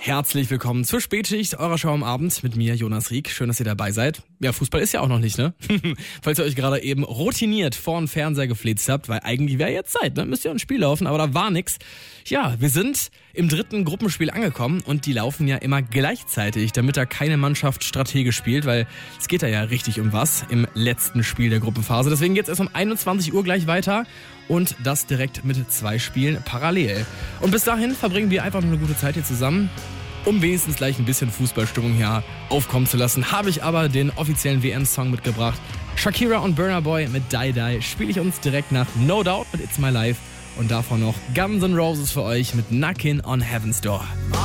Herzlich willkommen zur Spätschicht eurer Show am Abend mit mir, Jonas Rieck. Schön, dass ihr dabei seid. Ja, Fußball ist ja auch noch nicht, ne? Falls ihr euch gerade eben routiniert vor den Fernseher gefläzt habt, weil eigentlich wäre jetzt Zeit, ne? Müsst ihr ein Spiel laufen, aber da war nix. Ja, wir sind im dritten Gruppenspiel angekommen und die laufen ja immer gleichzeitig, damit da keine Mannschaft strategisch spielt, weil es geht da ja richtig um was im letzten Spiel der Gruppenphase. Deswegen geht's erst um 21 Uhr gleich weiter und das direkt mit 2 Spielen parallel. Und bis dahin verbringen wir einfach nur eine gute Zeit hier zusammen. Um wenigstens gleich ein bisschen Fußballstimmung hier aufkommen zu lassen, habe ich aber den offiziellen WM-Song mitgebracht. Shakira und Burna Boy mit Die Die spiele ich uns direkt nach No Doubt mit It's My Life und davon noch Guns N' Roses für euch mit Knockin' on Heaven's Door.